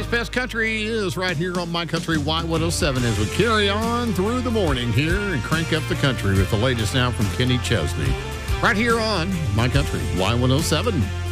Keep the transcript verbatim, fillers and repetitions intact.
Today's best country is right here on My Country Y one oh seven as we carry on through the morning here and crank up the country with the latest now from Kenny Chesney. Right here on My Country Y one oh seven.